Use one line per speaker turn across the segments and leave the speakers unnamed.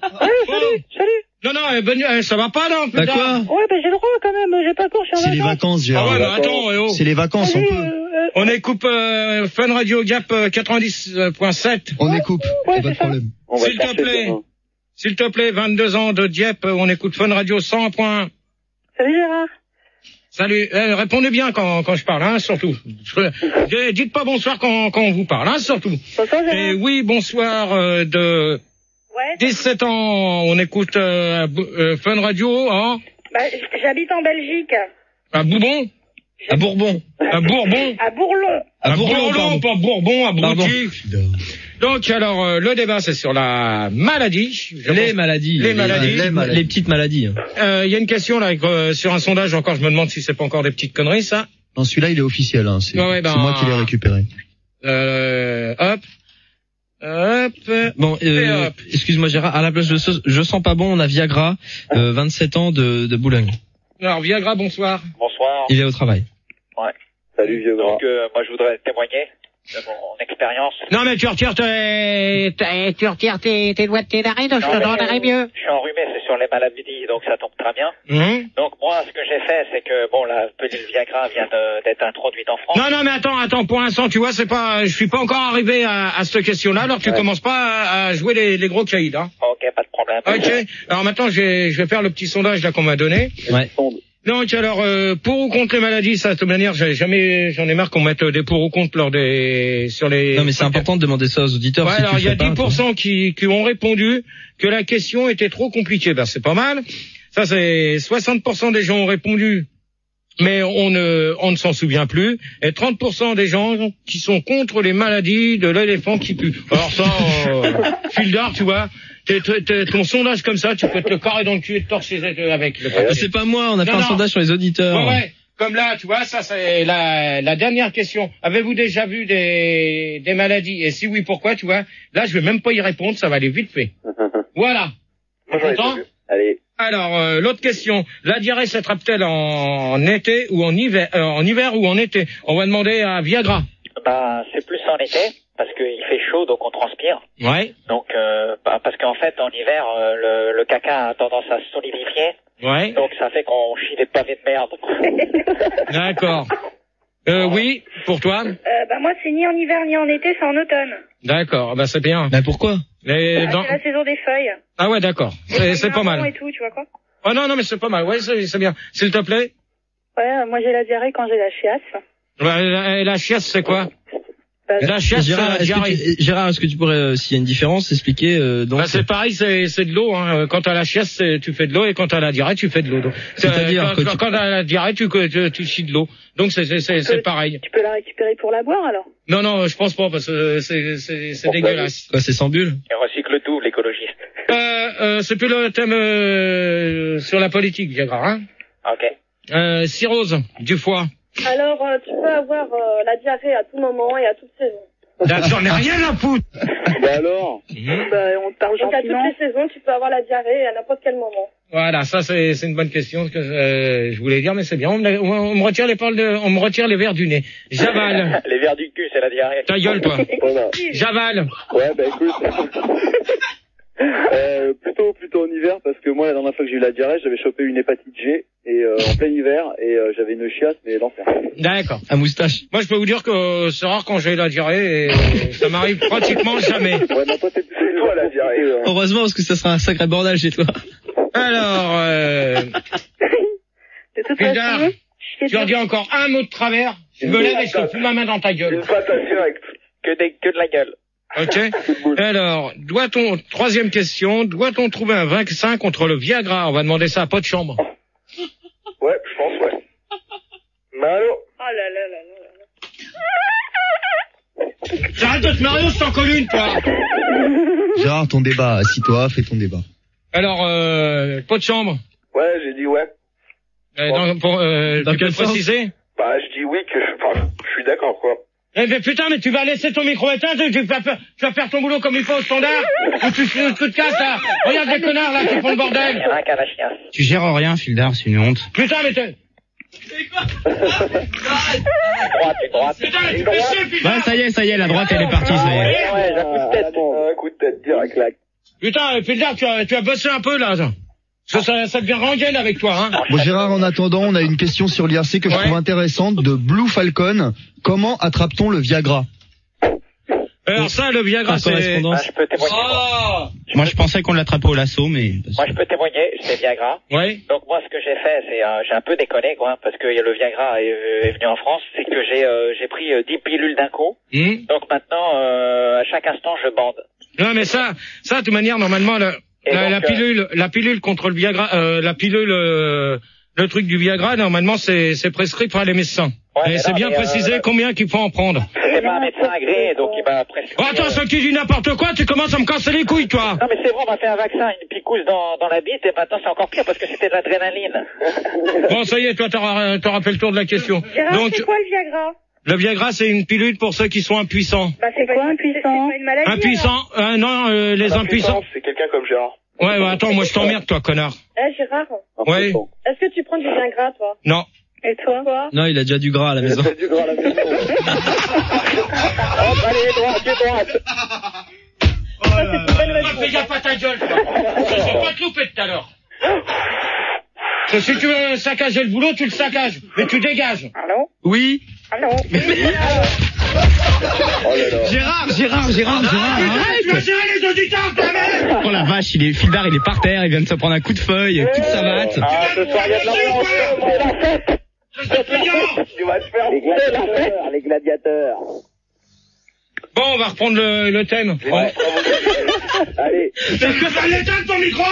Salut.
Non, ça va pas, non?
Bah quoi?
Ouais, j'ai le droit quand même, j'ai pas cours, je suis en vacances.
C'est les vacances, Gérard.
Ah ouais, bah attends,
C'est les vacances, on peut.
On écoute Fun Radio Gap 90.7.
On écoute,
Ouais,
pas de problème.
S'il te plaît, 22 ans de Dieppe, on écoute Fun Radio 100.
Salut Gérard.
Salut, répondez bien quand je parle, hein, surtout. Dites pas bonsoir quand on vous parle, hein, surtout.
Bonsoir Gérard.
Et oui, bonsoir de 17 ans, on écoute Fun Radio, hein.
Bah, j'habite en Belgique.
À Bourbon.
À Bourbon.
À Bourbon.
À Bourlon.
À Bourlon,
pas Bourbon, à Brouty. Donc alors le débat c'est sur la maladie.
Les maladies. Les petites maladies.
Il y a une question là sur un sondage encore. Je me demande si c'est pas encore des petites conneries ça.
Non, celui-là il est officiel. Hein. C'est moi qui l'ai récupéré.
Hop.
Bon, excuse-moi Gérard. À la place de je sens pas bon, on a Viagra, 27 ans de Boulogne.
Alors Viagra, bonsoir.
Bonsoir.
Il est au travail.
Ouais.
Salut Viagra.
Donc moi je voudrais témoigner de mon expérience.
Non mais tu retires tes doigts de tes narines, je te donnerai mieux.
Je suis enrhumé, c'est sur les maladies, donc ça tombe très bien. Donc moi ce que j'ai fait, c'est que la pilule Viagra vient d'être introduite en France.
Non mais attends, pour l'instant tu vois, je suis pas encore arrivé à cette question-là, alors tu commences pas à jouer les gros caïds, hein.
Ok, pas de problème.
Ok, alors maintenant je vais faire le petit sondage là qu'on m'a donné.
Ouais.
Donc alors pour ou contre les maladies, ça de toute manière j'en ai marre qu'on mette des pour ou contre sur les.
Non mais c'est important de demander ça aux auditeurs.
Ouais,
si
alors il y a 10%
pas,
qui ont répondu que la question était trop compliquée. Ben c'est pas mal. Ça c'est 60% des gens ont répondu, mais on ne s'en souvient plus. Et 30% des gens qui sont contre les maladies de l'éléphant qui pue. Alors ça, fil d'art, tu vois. Ton sondage comme ça, tu peux te le carrer dans le cul et te torcher avec.
C'est pas moi, on a fait un sondage sur les auditeurs.
Ouais. Comme là, tu vois, ça c'est la dernière question. Avez-vous déjà vu des maladies? Et si oui, pourquoi, tu vois? Là, je vais même pas y répondre, ça va aller vite fait. Voilà. Content?
Allez.
Alors, l'autre question. La diarrhée s'attrape-t-elle en été ou en hiver ou en été? On va demander à Viagra.
C'est plus en été. Parce qu'il fait chaud, donc on transpire.
Ouais.
Donc, parce qu'en fait, en hiver, le caca a tendance à se solidifier.
Ouais.
Donc, ça fait qu'on chie des pavés de merde.
D'accord. Oui, pour toi?
Moi, c'est ni en hiver ni en été, c'est en automne.
D'accord, c'est bien.
Mais pourquoi?
C'est la saison des feuilles.
Ah ouais, d'accord. C'est pas mal.
Et tout, tu vois quoi?
Oh non, mais c'est pas mal. Ouais, c'est bien. S'il te plaît.
Ouais, moi j'ai la diarrhée quand j'ai la chiasse.
La chiasse, c'est quoi? La chiasse,
Gérard, est-ce que tu pourrais, s'il y a une différence, expliquer
c'est pareil, c'est de l'eau. Hein. Quand t'as la chiasse, tu fais de l'eau, et quand t'as la diarrhée, tu fais de l'eau.
C'est-à-dire
quand t'as la diarrhée, tu chies de l'eau. Donc c'est pareil.
Tu peux la récupérer pour la boire alors?
Non, je pense pas parce que c'est dégueulasse.
Quoi, c'est sans bulle?
Et recycle tout, l'écologiste.
C'est plus le thème sur la politique, Viagra. Hein.
Ok.
Cirrhose du foie.
Alors, tu peux avoir la diarrhée à tout moment et à toute saison.
J'en ai rien à foutre.
Alors
on parle gentiment. Donc à toutes les saisons, tu peux avoir la diarrhée à n'importe quel moment.
Voilà, ça c'est une bonne question que je voulais dire, mais c'est bien. On me retire on me retire les verres du nez. J'avale.
Les verres du cul, c'est la diarrhée.
Ta gueule, toi.
Voilà.
J'avale.
Ouais, écoute. Plutôt en hiver, parce que moi la dernière fois que j'ai eu la diarrhée, j'avais chopé une hépatite G et en plein hiver et j'avais une chiasse, mais l'enfer.
D'accord.
À moustache.
Moi je peux vous dire que c'est rare quand j'ai la diarrhée et ça m'arrive pratiquement jamais.
Ouais, non, toi t'es plus toi la diarrhée.
Heureusement, parce que ça sera un sacré bordel chez toi.
Alors Pildar, tu en dis encore un mot de travers, je me lève et je te fous ma main dans ta gueule.
Une patate directe.
Que de la gueule.
Ok. Alors, troisième question, doit-on trouver un vaccin contre le Viagra? On va demander ça à Pot de Chambre.
Ouais, je pense, ouais. Malo.
Oh là là là là là.
J'arrête de te marier, je t'en colle une, toi.
Gérard, ton débat, assis-toi, fais ton débat.
Alors, Pot de Chambre.
Ouais, j'ai dit ouais.
Tu peux préciser?
Je dis oui, que je suis d'accord, quoi.
Eh ben putain, mais tu vas laisser ton micro éteint, tu vas faire ton boulot comme il faut au standard, ou tu te casses là. Regarde les connards là qui font le bordel.
Il y en a un qui a la chiasse.
Tu gères rien, Fildar, c'est une honte.
Putain, mais t'es...
Droite.
Putain, mais tu fais chier, putain.
Ouais, ça y est, la droite elle est partie, ça y est.
Ouais, j'ai un coup de tête.
Un coup de tête direct là.
Putain, Fildar, tu as bossé un peu, là. Ça devient rengaine avec toi, hein.
Bon, Gérard, en attendant, on a une question sur l'IRC que je trouve intéressante de Blue Falcon. Comment attrape-t-on le Viagra?
Alors ça, le Viagra, c'est...
je peux témoigner.
Moi, je pensais qu'on l'attrapait au lasso, mais...
Moi, je peux témoigner, c'est Viagra.
Oui.
Donc, moi, ce que j'ai fait, c'est, j'ai un peu déconné, quoi, parce que le Viagra est venu en France, c'est que j'ai pris 10 pilules d'un coup. Donc, maintenant, à chaque instant, je bande.
Non, mais ça, de toute manière, normalement, la pilule contre le Viagra, le truc du Viagra, normalement, c'est prescrit par les médecins. Ouais, et c'est bien précisé combien qu'il faut en prendre.
C'est pas un médecin agréé, donc il m'a prescrit...
Oh, attends, ça qui dit n'importe quoi, tu commences à me casser les couilles, toi.
Non, mais c'est vrai, on m'a fait un vaccin, une picouse dans la bite, et maintenant c'est encore pire parce que c'était de l'adrénaline.
Bon, ça y est, toi, t'auras fait le tour de la question.
Gérard, donc, c'est quoi le Viagra?
Le Viagra, c'est une pilule pour ceux qui sont impuissants.
Bah, c'est quoi impuissant? C'est pas une maladie.
Impuissant, non, les impuissants.
C'est quelqu'un comme Gérard.
Ouais, bah, attends, moi je t'emmerde, toi, connard.
Gérard.
Ouais.
Est-ce que tu prends du Viagra, toi?
Non.
Et toi?
Non, il a déjà du gras à la maison.
Il a du gras à la maison. Hop, allez, droite.
Oh là là. Fais gaffe à ta gueule, toi. Je vais pas te louper tout à l'heure. Si tu veux saccager le boulot, tu le saccages. Mais tu dégages.
Allô?
Oui.
Allô?
Oh là là.
Gérard,
arrête. Tu vas gérer les auditeurs, ta mère.
Oh la vache, Fildar, il est par terre, il vient de se prendre un coup de feuille, toute savate.
Ah, ce soir, il y a de l'ambiance, c'est la fête. Tu vas te faire les gladiateurs.
Bon, on va reprendre le thème.
Ouais. Allez.
Est-ce que ça l'éteint ton micro?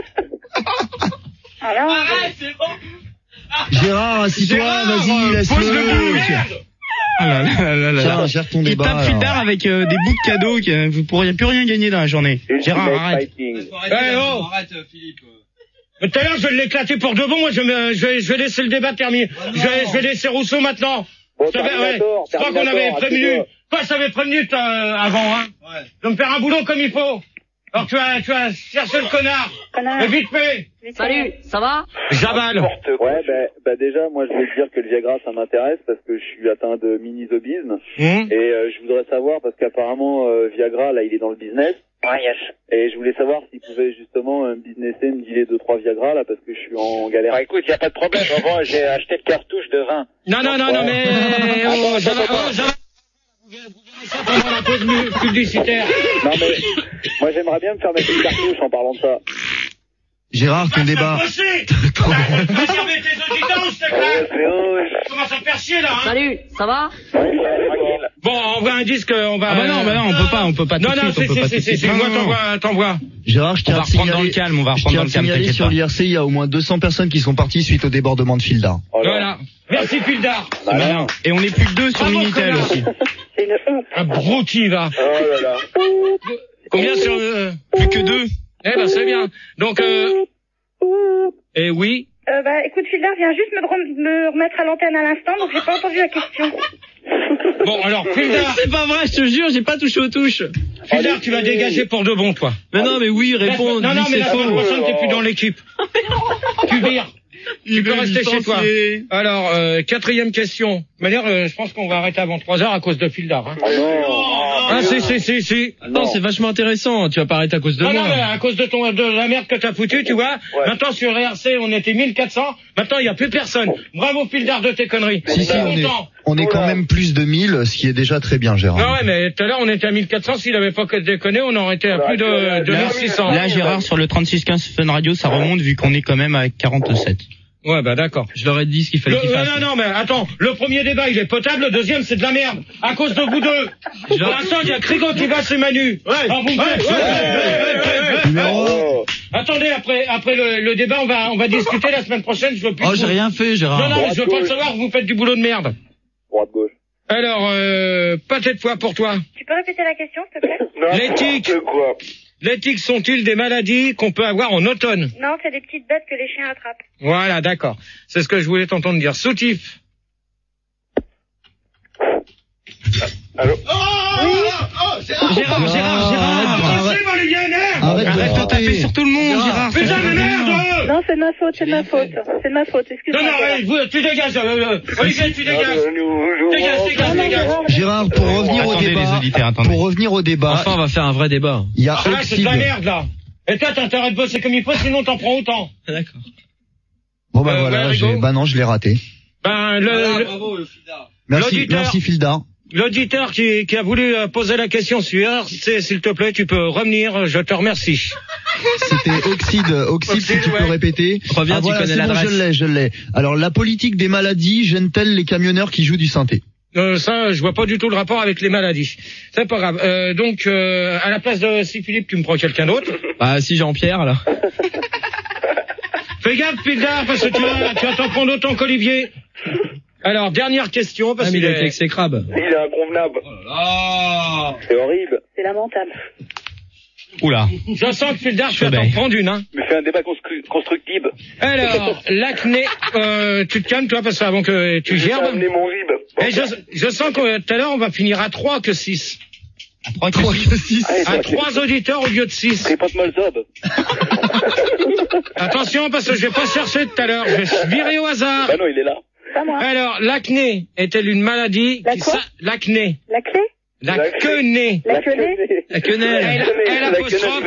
Alors?
Arrête, c'est bon.
Gérard, assis-toi, vas-y, laisse-le.
Ah là là là là.
Gère ton
Il
débat.
tape Fildar avec des bouts de cadeaux que vous pourriez plus rien gagner dans la journée. Gérard, arrête.
Arrête, Philippe. Mais tout à l'heure, je vais l'éclater pour de bon. Moi, je vais laisser le débat terminer. Je vais laisser Rousseau maintenant.
Bon,
je crois qu'on avait prévenu. Toi, ça avait prévenu avant, hein. Ouais. De me faire un boulot comme il faut. Alors tu as cherché le connard. Mais vite fait.
Salut, ça va?
Jabal.
Ouais, bah déjà, moi je vais te dire que le Viagra ça m'intéresse parce que je suis atteint de mini-zobisme. Et je voudrais savoir, parce qu'apparemment Viagra, là il est dans le business.
Ouais, yes.
Et je voulais savoir s'il pouvait justement me businesser, me dealer 2-3 Viagra là parce que je suis en galère.
Bah écoute, y a pas de problème. Bon, j'ai acheté le cartouche de 20.
Non, mais... Vous verrez ça pendant la pause publicitaire.
Non mais, moi j'aimerais bien me faire mettre une cartouche en parlant de ça.
Gérard, ton débat.
Commence à me faire chier là, hein.
Salut, ça va?
Bon, on envoie un disque, on va...
Ah bah non, on peut pas tout de suite.
Non, moi t'envoies.
Gérard, je tiens à
reprendre dans le calme,
sur l'IRC, il y a au moins 200 personnes qui sont parties suite au débordement de Fildar.
Voilà. Merci Fildar.
Et on est plus que 2 sur Minitel aussi.
C'est une honte.
Un broki va.
Oh là là.
Combien sur...
Plus que 2.
Eh ben c'est bien. Donc, oui.
Écoute, Fildar vient juste me remettre à l'antenne à l'instant, donc j'ai pas entendu la question.
Bon, alors, Fildar.
C'est pas vrai, je te jure, j'ai pas touché aux touches.
Fildar, tu vas dégager pour de bon, toi.
Mais non, mais oui, réponds.
Non, mais la semaine prochaine, t'es plus dans l'équipe. Tu vires. Tu peux rester chez toi. Alors, 4e question. De manière, je pense qu'on va arrêter avant 3 heures à cause de Fildar. Hein. Ah, si.
Non, c'est vachement intéressant. Tu vas pas arrêter à cause de moi.
Non, mais à cause de la merde que t'as foutue, tu vois. Ouais. Maintenant, sur RRC, on était 1400. Maintenant, il y a plus personne. Bravo, Fildar, de tes conneries.
Si, on est quand même plus de 1000, ce qui est déjà très bien, Gérard.
Non, ouais, mais tout à l'heure, on était à 1400. S'il avait pas déconné, on aurait été à plus de 1600.
Là, Gérard, sur le 3615 Fun Radio, ça remonte vu qu'on est quand même à 47.
Ouais, bah d'accord.
Je leur ai dit ce qu'il fallait qu'il fasse.
Non, mais attends, le premier débat il est potable, le deuxième c'est de la merde. À cause de vous deux. Pour l'instant, il y a Crigo qui va chez Manu. Attendez, après le débat, on va discuter la semaine prochaine, je veux plus.
Oh, j'ai rien fait, Gérard.
Non, mais je veux pas le savoir, vous faites du boulot de merde.
Droite-gauche.
Alors, pâté de foie pour toi.
Tu peux répéter la question, s'il te plaît?
Les tiques. Les tiques sont-ils des maladies qu'on peut avoir en automne?
Non, c'est des petites bêtes que les chiens attrapent.
Voilà, d'accord. C'est ce que je voulais t'entendre dire. Soutif.
Allô?
Gérard. Arrête de taper sur tout le monde, Gérard.
Putain de merde!
Non, c'est de ma faute. Excuse-moi.
Non, tu dégages. Olivier, tu dégages. Dégage.
Gérard, pour revenir au débat.
Enfin, on va faire un vrai débat.
Il y a
c'est de la merde, là. Et toi, t'as intérêt de bosser comme il faut, sinon t'en prends autant.
D'accord.
Bon bah voilà, non, je l'ai raté.
Bravo, le Fildar.
Merci Fildar.
L'auditeur qui a voulu poser la question suivante, c'est s'il te plaît, tu peux revenir, je te remercie.
C'était Oxide, si tu peux répéter.
Reviens, tu connais l'adresse.
Bon, je l'ai. Alors, la politique des maladies gêne-t-elle les camionneurs qui jouent du synthé?
Ça, je vois pas du tout le rapport avec les maladies. C'est pas grave. Donc, à la place de si Philippe, tu me prends quelqu'un d'autre.
Bah, si Jean-Pierre, alors.
Fais gaffe, Pildar, parce que tu vas t'en prendre autant qu'Olivier. Alors, dernière question, parce qu'il
est exécrable.
Il est inconvenable.
Oh là là.
C'est horrible.
C'est lamentable.
Oula.
Je sens que Fildar, tu vas t'en prendre une, hein.
Mais fais un débat constructif.
Alors, l'acné, tu te calmes, toi, parce qu'avant que tu gerbes.
J'ai amené mon rib.
Et je sens que tout à l'heure, on va finir à 3 que 6.
À 3 que 6.
À 3 auditeurs au lieu de 6.
C'est pas de Molzob.
Attention, parce que je vais pas chercher tout à l'heure. Je vais virer au hasard.
Bah non, il est là.
Pas moi.
Alors, l'acné est-elle une maladie l'acné.
La clé?
La quenée.
La quenée?
La quenelle.
Elle apostrophe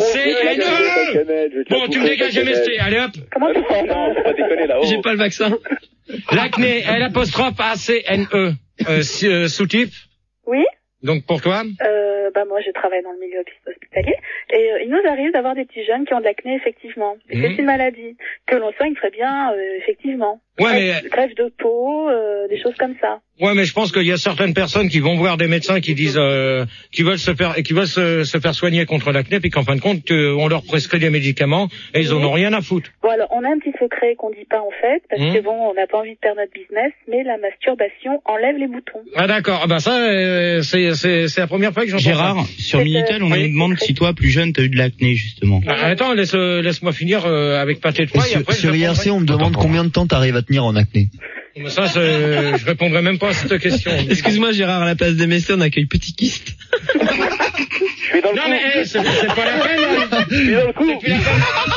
A-C-N-E. Bon, tu me dégages MST. Allez hop.
Comment tu fais?
Non, faut pas déconner là-haut.
J'ai pas le vaccin.
L'acné, L apostrophe A-C-N-E. Sous-type.
Oui?
Donc pour toi?
Bah moi je travaille dans le milieu hospitalier et il nous arrive d'avoir des petits jeunes qui ont de l'acné effectivement. Et c'est une maladie que l'on soigne très bien effectivement.
Ouais,
greffe de peau, des choses comme ça.
Ouais, mais je pense qu'il y a certaines personnes qui vont voir des médecins qui disent qui veulent se faire soigner contre l'acné, puis qu'en fin de compte on leur prescrit des médicaments et ils en ont rien à foutre.
Bon alors on a un petit secret qu'on dit pas en fait parce que bon on n'a pas envie de perdre notre business, mais la masturbation enlève les boutons.
Ah d'accord, ah bah ça c'est la première fois que j'entends.
Gérard, sur Minitel on me demande si toi plus jeune t'as eu de l'acné justement.
Ah, attends, laisse-moi finir avec pâté de foie et après
sur IRC on me demande combien de temps t'arrives à tenir en acné.
Mais ça, je répondrai même pas à cette question.
Excuse-moi Gérard, à la place des MST, on accueille Petit Kyste.
Je suis dans le coup.
Non mais c'est pas la peine.
Je suis dans le coup.
C'est plus la peine.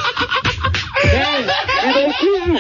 Je suis dans le coup.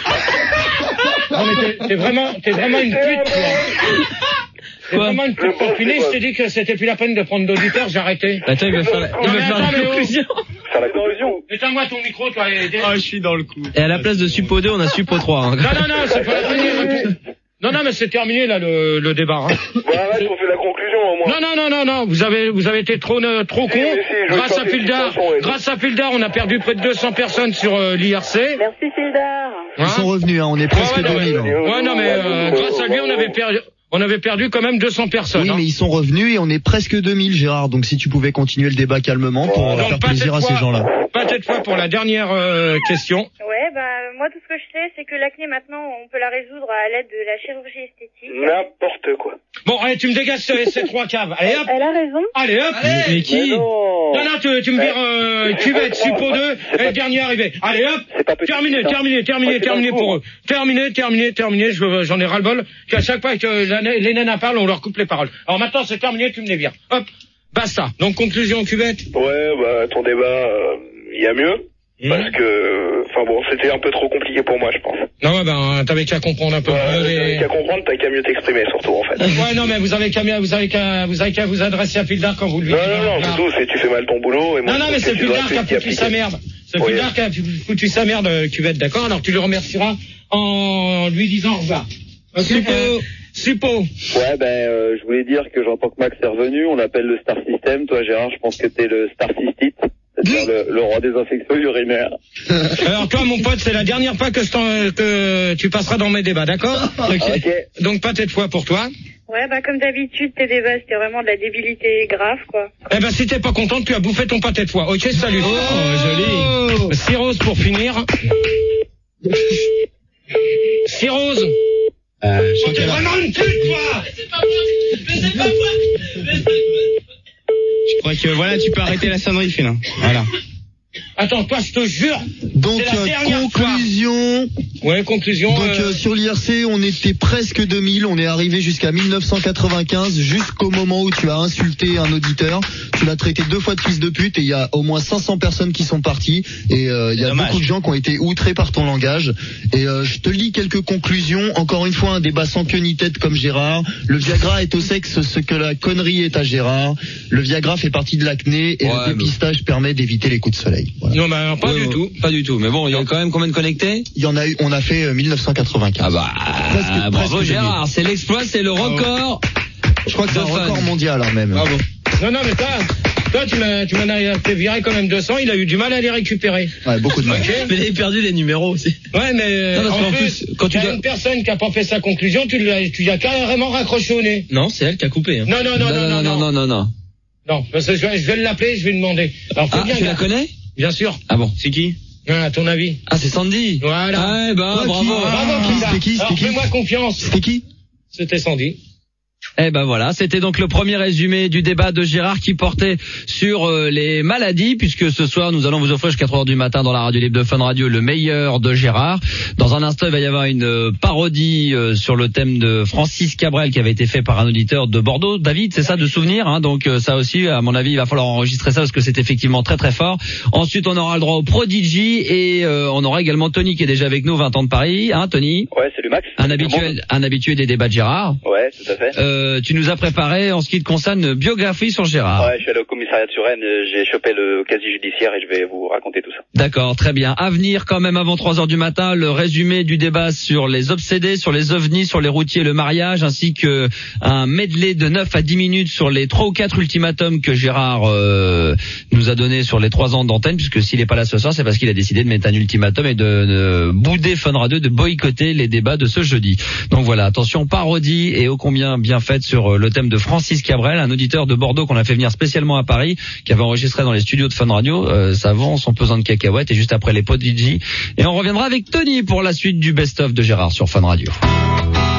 Non mais t'es vraiment une pute, toi. C'est vraiment une pute confinée, je t'ai dit que c'était plus la peine de prendre d'auditeurs, j'ai arrêté.
Attends, il veut faire la conclusion.
Faire la conclusion.
Éteins-moi ton micro, toi.
Ah, je suis dans le coup. Et à la place de Suppo 2, on a Suppo 3. Hein.
Non, c'est pas la peine. Non, mais c'est terminé, là, le débat. Hein.
Voilà, il faut faire la conclusion, au moins.
Non, vous avez été trop con. Grâce à Fildar, on a perdu près de 200 personnes sur l'IRC.
Merci Fildar.
Ils sont revenus, hein, on est presque 2000.
Ouais, non, mais grâce à lui, on avait perdu quand même 200 personnes.
Oui, mais ils sont revenus et on est presque 2000, Gérard. Donc si tu pouvais continuer le débat calmement pour faire plaisir à ces gens-là.
Pas cette fois pour la dernière question.
Ouais, moi tout ce que je sais, c'est que l'acné maintenant, on peut la résoudre à l'aide de la chirurgie esthétique.
N'importe quoi.
Bon, allez, tu me dégages ces 3 caves. Allez hop.
Elle a raison.
Allez hop.
Mais qui?
Non, tu me diras cuvette, Suppo 2, et le dernier arrivé. Allez hop. Terminé pour eux. Terminé. J'en ai ras-le-bol qu'à chaque fois que les nanas parlent, on leur coupe les paroles. Alors maintenant, c'est terminé, tu me les vires. Hop. Basta. Donc conclusion, cuvette.
Ouais, ton débat, il y a mieux. Parce que, c'était un peu trop compliqué pour moi, je pense.
Non, t'avais qu'à comprendre un peu.
T'avais qu'à comprendre, t'avais qu'à mieux t'exprimer, surtout, en fait.
Ouais, non, mais vous avez qu'à vous adresser à Fildar quand vous lui dites.
Non, du tout, tu fais mal ton boulot. Et moi,
non, mais c'est Fildar qui a foutu sa merde. C'est Fildar qui a foutu sa merde, cuvette, d'accord? Alors tu le remercieras en lui disant au revoir. Suppo.
Ouais, je voulais dire que j'entends que Max est revenu, on l'appelle le Star System. Toi, Gérard, je pense que t'es le Star Cystite. C'est-à-dire le roi des infections urinaires.
Alors toi, mon pote, c'est la dernière fois que tu passeras dans mes débats, d'accord?
Ok.
Donc pas cette fois pour toi.
Ouais, comme d'habitude, tes débats, c'était vraiment de la débilité grave, quoi.
Si t'es pas contente, tu as bouffé ton pâté de foie. Ok, salut. Oh, joli. Cyrose pour finir. Cyrose. T'es vraiment une pute, toi.
Mais c'est pas moi. Je crois que tu peux arrêter la sonnerie, Félin. Voilà.
Attends, toi, je te jure.
Donc, conclusion.
Ouais, conclusion.
Donc, sur l'IRC, on était presque 2000. On est arrivé jusqu'à 1995, jusqu'au moment où tu as insulté un auditeur. Tu l'as traité 2 fois de fils de pute et il y a au moins 500 personnes qui sont parties. Et il y a beaucoup de gens qui ont été outrés par ton langage. Et je te lis quelques conclusions. Encore une fois, un débat sans queue ni tête comme Gérard. Le Viagra est au sexe ce que la connerie est à Gérard. Le Viagra fait partie de l'acné et le dépistage permet d'éviter les coups de soleil. Voilà.
Non, mais pas du tout.
Pas du tout. Mais bon, il y a quand même combien de connectés?
Il y en a eu, on a fait 1995.
Ah bah, bravo Gérard, c'est l'exploit, c'est le record.
Je crois que c'est un record mondial, hein, même.
Bravo. Non, mais toi, tu m'en as fait virer quand même 200, il a eu du mal à les récupérer.
Ouais, beaucoup de mal.
Okay. Mais il a perdu les numéros aussi.
Ouais, mais en plus, quand tu as une personne qui a pas fait sa conclusion, tu l'as carrément raccroché au nez.
Non, c'est elle qui a coupé. Hein.
Non. Non, parce que je vais l'appeler, je vais demander. Alors,
tu la connais?
Bien sûr.
Ah bon?
C'est qui?
À ton avis?
Ah, c'est Sandy.
Voilà.
Ah, bravo.
C'était qui?
Fais-moi confiance.
C'était qui?
C'était Sandy.
Eh ben voilà, c'était donc le premier résumé du débat de Gérard qui portait sur les maladies, puisque ce soir nous allons vous offrir jusqu'à 3h du matin dans la radio libre de Fun Radio le meilleur de Gérard. Dans un instant, il va y avoir une parodie sur le thème de Francis Cabrel qui avait été fait par un auditeur de Bordeaux. David, c'est ça, de souvenir, hein, donc ça aussi, à mon avis, il va falloir enregistrer ça parce que c'est effectivement très très fort. Ensuite, on aura le droit au Prodigy et on aura également Tony qui est déjà avec nous, 20 ans de Paris, hein, Tony?
Ouais, salut Max.
Un habitué des débats de Gérard.
Ouais, tout à fait.
Tu nous as préparé, en ce qui te concerne, une biographie sur Gérard.
Ouais, je suis allé au commissariat de Suresnes, j'ai chopé le casier judiciaire et je vais vous raconter tout ça.
D'accord, très bien. À venir quand même avant 3h du matin, le résumé du débat sur les obsédés, sur les ovnis, sur les routiers et le mariage, ainsi que un medley de 9 à 10 minutes sur les 3 ou 4 ultimatums que Gérard nous a donné sur les 3 ans d'antenne, puisque s'il n'est pas là ce soir, c'est parce qu'il a décidé de mettre un ultimatum et de bouder Fun Radio, de boycotter les débats de ce jeudi. Donc voilà, attention, parodie et ô combien bien faite sur le thème de Francis Cabrel, un auditeur de Bordeaux qu'on a fait venir spécialement à Paris, qui avait enregistré dans les studios de Fun Radio. Ça vend son pesant de cacahuètes et juste après les Prodigy. Et on reviendra avec Tony pour la suite du best-of de Gérard sur Fun Radio.